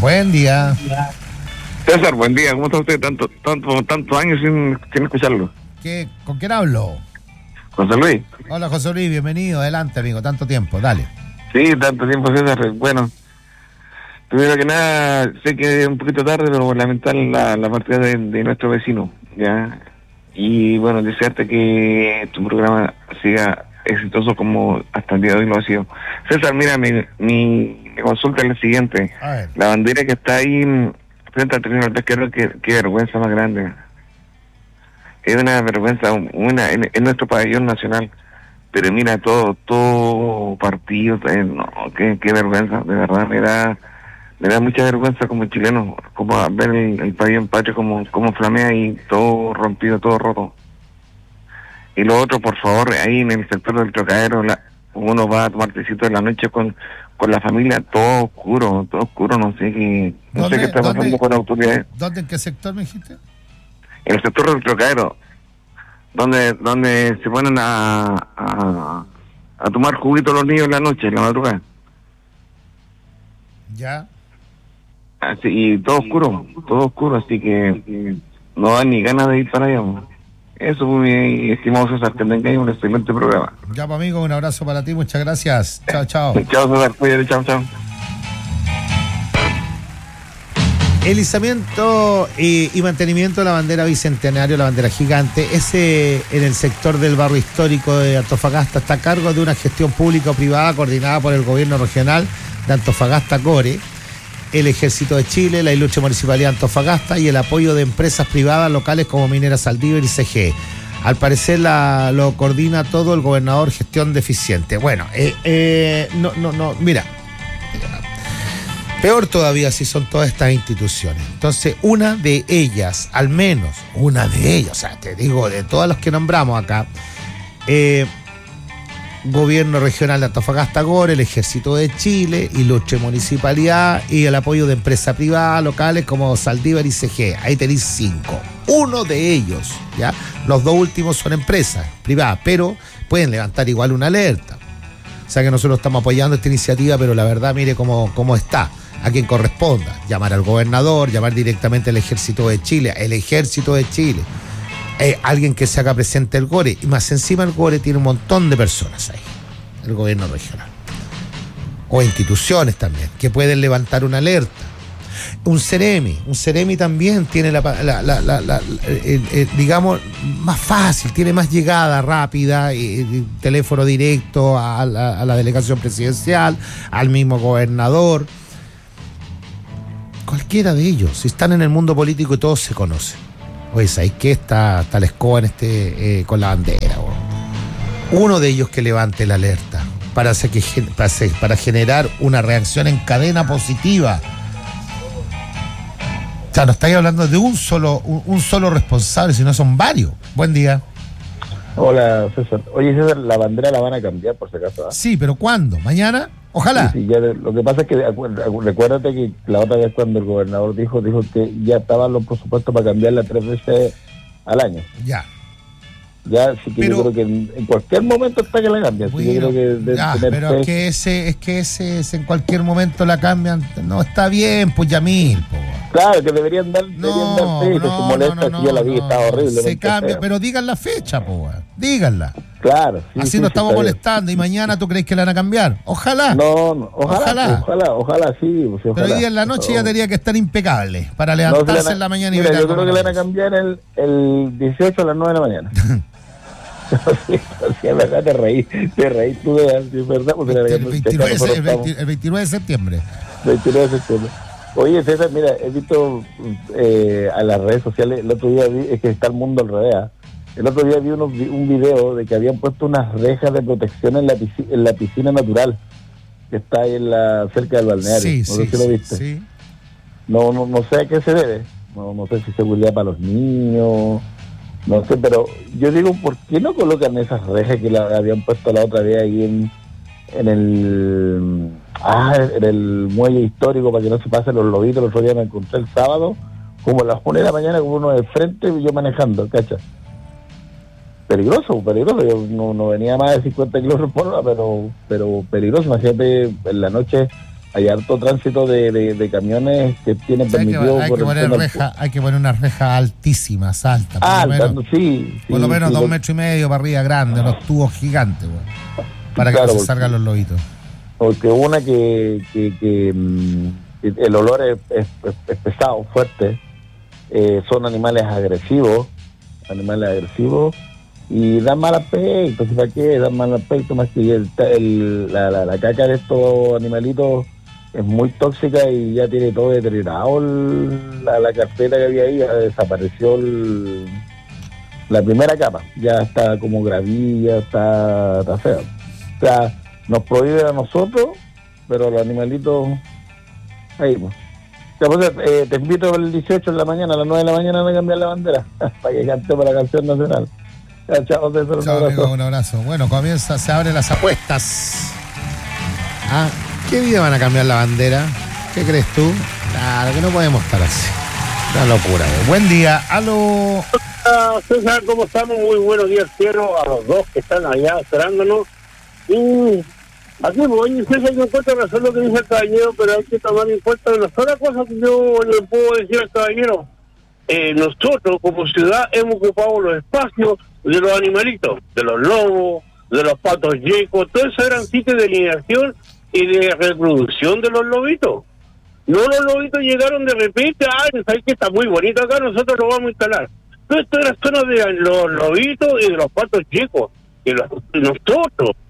Buen día. César, buen día. ¿Cómo está usted? Tantos años sin escucharlo. ¿Con quién hablo? José Luis. Hola, José Luis, bienvenido. Adelante, amigo. Tanto tiempo, dale. Sí, tanto tiempo, César. Bueno, primero que nada, sé que es un poquito tarde, pero lamentar la partida de nuestro vecino, ¿ya? Y bueno, desearte que tu programa siga exitoso como hasta el día de hoy lo ha sido. César, mira, mi consulta es la siguiente. La bandera que está ahí frente al terreno del pesquero, qué vergüenza más grande. Es una vergüenza, en nuestro pabellón nacional. Pero mira, todo partido, no, qué vergüenza, de verdad, me da mucha vergüenza como chileno, como ver el pabellón patrio como flamea y todo rompido, todo roto. Y lo otro, por favor, ahí en el sector del Trocadero, uno va a tomar tecito de la noche con la familia, todo oscuro, no sé qué está pasando con las autoridades. ¿Dónde, en qué sector me dijiste? En el sector del Trocadero, donde se ponen a tomar juguito los niños en la noche, en la madrugada. Ya. Así, y todo oscuro, así que no da ni ganas de ir para allá. Eso, mi estimado César, que tengáis un excelente programa. Ya, pues, amigo, un abrazo para ti, muchas gracias. Chao. Chao, César, cuídate, chao. El izamiento y mantenimiento de la bandera bicentenario, la bandera gigante, ese en el sector del barrio histórico de Antofagasta está a cargo de una gestión pública o privada coordinada por el gobierno regional de Antofagasta Core, el Ejército de Chile, la Ilustre Municipalidad de Antofagasta y el apoyo de empresas privadas locales como Minera Saldívar y CG. Al parecer lo coordina todo el gobernador, gestión deficiente. Bueno, mira, peor todavía si son todas estas instituciones. Entonces, una de ellas, al menos, o sea, te digo, de todas las que nombramos acá, Gobierno Regional de Antofagasta Core, el Ejército de Chile, Ilustre Municipalidad y el apoyo de empresas privadas locales como Saldívar y CG. Ahí tenéis 5. Uno de ellos, ¿ya? Los dos últimos son empresas privadas, pero pueden levantar igual una alerta. O sea que nosotros estamos apoyando esta iniciativa, pero la verdad, mire cómo está. A quien corresponda. Llamar al gobernador, llamar directamente al Ejército de Chile. Alguien que se haga presente el GORE, y más encima el GORE tiene un montón de personas ahí, el gobierno regional, o instituciones también, que pueden levantar una alerta. Un Ceremi también tiene digamos, más fácil, tiene más llegada rápida, teléfono directo a la delegación presidencial, al mismo gobernador, cualquiera de ellos, si están en el mundo político y todos se conocen. Oye, ¿sabes qué? Está la escoba con la bandera. Uno de ellos que levante la alerta para generar una reacción en cadena positiva. O sea, no estáis hablando de un solo responsable, sino son varios. Buen día. Hola, César. Oye, César, la bandera la van a cambiar por si acaso, ¿eh? Sí, pero ¿cuándo? ¿Mañana? Ojalá. Sí, ya lo que pasa es que recuérdate que la otra vez cuando el gobernador dijo que ya estaban los presupuestos para cambiarla 3 veces al año. Ya, sí que yo creo que en cualquier momento está que la cambian. Bueno, yo creo que pero es que ese en cualquier momento la cambian. No está bien, pues Yamil, po. Claro, que deberían dar fecha, se molesta si ya la vi, está horrible. Se cambia, pero digan la fecha, po, díganla. Claro. Así no estamos molestando. ¿Y mañana tú crees que la van a cambiar? Ojalá. Ojalá, sí. Pues, pero hoy día en la noche ya tendría que estar impecable para levantarse en la mañana y ver. Yo creo que le van a cambiar el 18 a las 9 de la mañana. Sí, es verdad, te reí tú, es verdad. El 29 de septiembre. 29 de septiembre. Oye, César, mira, he visto a las redes sociales, el otro día vi, es que está el mundo al revés. El otro día vi un video de que habían puesto unas rejas de protección en la piscina natural que está ahí cerca del balneario. Sí, no sé si lo viste. Sí. No sé a qué se debe. No sé si seguridad para los niños, no sé, pero yo digo, ¿por qué no colocan esas rejas que la habían puesto la otra vez ahí en el muelle histórico para que no se pasen los lobitos? El otro día me encontré el sábado como a las 1 de la mañana con uno de frente y yo manejando, ¿cachai? Peligroso, yo no venía más de 50 kilómetros por hora, pero peligroso. Imagínate en la noche hay harto tránsito de camiones que tienen permitido hay que poner una reja altísimas, alta. Sí. Por lo menos 2,5 metros para arriba, grande, unos tubos gigantes, bueno, para que no se salgan los lobitos. Porque una que el olor es pesado, fuerte, son animales agresivos y dan mal aspecto. ¿Para qué? Dan mal aspecto, más que la caca de estos animalitos es muy tóxica y ya tiene todo deteriorado. La carpeta que había ahí, ya desapareció la primera capa, ya está como gravilla, está feo. O sea, nos prohíbe a nosotros, pero los animalitos ahí, pues. Te invito el 18 en la mañana, a las 9 de la mañana, a cambiar la bandera para que cante para la canción nacional. Chao, César, un abrazo. Amigo, un abrazo. Bueno, se abren las apuestas. ¿Qué día van a cambiar la bandera? ¿Qué crees tú? Claro, que no podemos estar así. Una locura. Buen día. ¡Aló! César, ¿cómo estamos? Muy buenos días, quiero a los dos que están allá esperándonos. Aquí voy, César, yo encuentro razón lo que dice el caballero, pero hay que tomar en cuenta una sola cosa que yo le puedo decir al caballero. Nosotros, como ciudad, hemos ocupado los espacios de los animalitos, de los lobos, de los patos yecos, todos esos eran sitios de lineación y de reproducción de los lobitos. No, los lobitos llegaron de repente, sabes que está muy bonito acá, nosotros lo vamos a instalar. Pero esto era zona de los lobitos y de los patos chicos, que nosotros